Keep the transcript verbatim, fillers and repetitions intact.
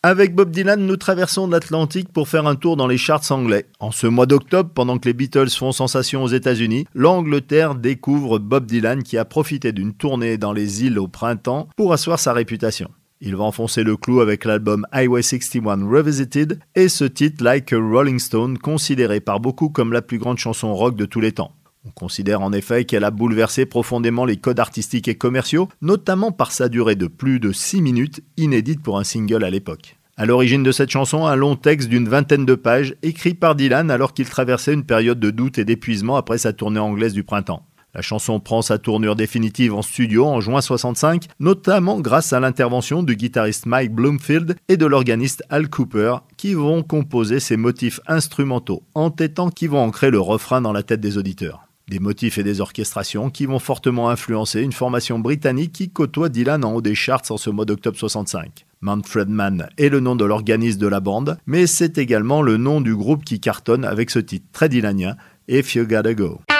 Avec Bob Dylan, nous traversons l'Atlantique pour faire un tour dans les charts anglais. En ce mois d'octobre, pendant que les Beatles font sensation aux États-Unis, l'Angleterre découvre Bob Dylan qui a profité d'une tournée dans les îles au printemps pour asseoir sa réputation. Il va enfoncer le clou avec l'album Highway soixante et un Revisited et ce titre Like a Rolling Stone, considéré par beaucoup comme la plus grande chanson rock de tous les temps. On considère en effet qu'elle a bouleversé profondément les codes artistiques et commerciaux, notamment par sa durée de plus de six minutes, inédite pour un single à l'époque. À l'origine de cette chanson, un long texte d'une vingtaine de pages, écrit par Dylan alors qu'il traversait une période de doute et d'épuisement après sa tournée anglaise du printemps. La chanson prend sa tournure définitive en studio en juin soixante-cinq, notamment grâce à l'intervention du guitariste Mike Bloomfield et de l'organiste Al Cooper, qui vont composer ces motifs instrumentaux entêtants qui vont ancrer le refrain dans la tête des auditeurs. Des motifs et des orchestrations qui vont fortement influencer une formation britannique qui côtoie Dylan en haut des charts en ce mois d'octobre soixante-cinq. Manfred Mann est le nom de l'organiste de la bande, mais c'est également le nom du groupe qui cartonne avec ce titre très dylanien, If You Gotta Go.